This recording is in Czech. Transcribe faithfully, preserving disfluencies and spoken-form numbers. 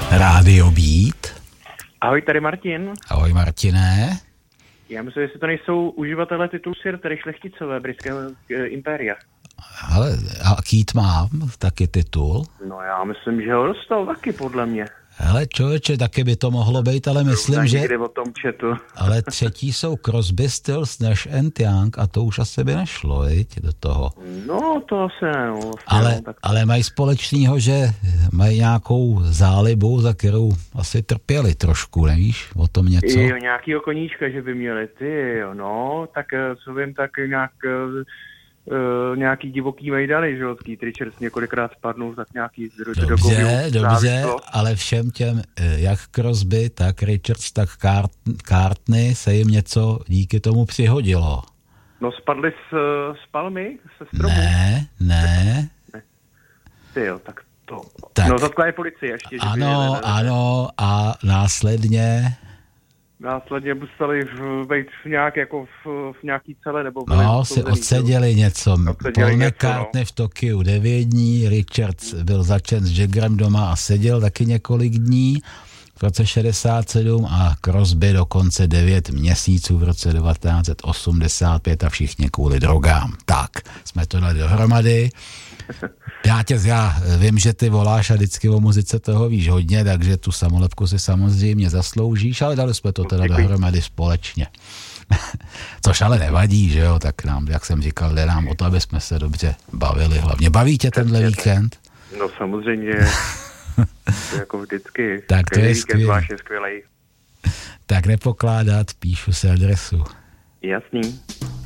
Rádio Beat. Ahoj, tady Martin. Ahoj, Martine. Já myslím, jestli to nejsou uživatelé titulu Sir, tedy šlechticové britského impéria. Ale a Kýt mám taky titul. No já myslím, že ho dostal taky, podle mě. Hele, člověče, taky by to mohlo být, ale myslím, že... Někdy o tom četl. Ale třetí jsou Crosby, Stills, Nash and Young a to už asi by nešlo, viď, do toho. No, to asi ne, no. Vlastně, ale, no, tak... ale mají společného, že mají nějakou zálibu, za kterou asi trpěli trošku, nevíš, o tom něco? Jo, nějakýho koníčka, že by měli, ty jo, no, tak co vím, tak nějak... Uh, nějaký divoký mejdany, že jo, Keith Richards několikrát spadnul, tak nějaký dobře, dobře, ale všem těm, jak Crosby, tak Richards, tak Cartney se jim něco díky tomu přihodilo. No spadli z, z palmy, se stromu? Ne, ne. ne. Ty jo, tak to. Tak, no zatkla je policie ještě. Že ano, by, ano, a následně... Následně museli být v nějak jako v, v nějaký celé nebo... No, si odseděli něco. Odseděli Paul McCartney no. v Tokiu devět dní, Richards byl začen s Jaggerem doma a seděl taky několik dní v roce šedesát sedm a Crosby dokonce devět měsíců v roce devatenáct osmdesát pět a všichni kvůli drogám. Tak, jsme to dali dohromady. Já tě, já vím, že ty voláš a vždycky o muzice toho víš hodně, takže tu samolepku si samozřejmě zasloužíš, ale dali jsme to teda dohromady společně. Což ale nevadí, že jo, tak nám, jak jsem říkal, jde nám o to, aby jsme se dobře bavili. Hlavně baví tě tenhle víkend? No samozřejmě, jako vždycky. Tak to je skvělý. skvělej. Tak nepokládat, píšu si adresu. Jasný.